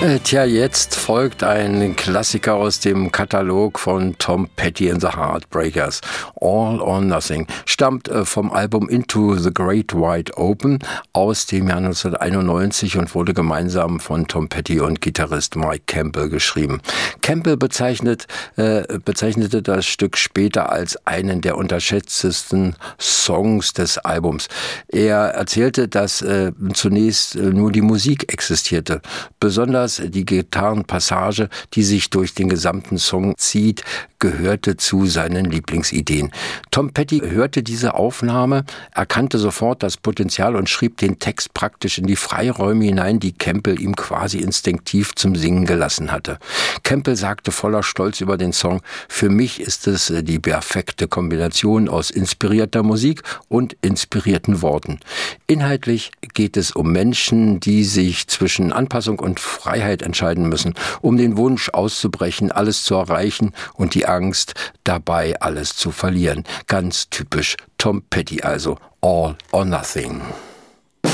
Tja, jetzt folgt ein Klassiker aus dem Katalog von Tom Petty and the Heartbreakers. All or Nothing stammt vom Album Into the Great Wide Open aus dem Jahr 1991 und wurde gemeinsam von Tom Petty und Gitarrist Mike Campbell geschrieben. Campbell bezeichnete das Stück später als einen der unterschätztesten Songs des Albums. Er erzählte, dass zunächst nur die Musik existierte. Besonders die Gitarrenpassage, die sich durch den gesamten Song zieht, gehörte zu seinen Lieblingsideen. Tom Petty hörte diese Aufnahme, erkannte sofort das Potenzial und schrieb den Text praktisch in die Freiräume hinein, die Campbell ihm quasi instinktiv zum Singen gelassen hatte. Campbell sagte voller Stolz über den Song: Für mich ist es die perfekte Kombination aus inspirierter Musik und inspirierten Worten. Inhaltlich geht es um Menschen, die sich zwischen Anpassung und Freiheit entscheiden müssen, um den Wunsch auszubrechen, alles zu erreichen und die Angst, dabei alles zu verlieren. Ganz typisch Tom Petty also. All or Nothing.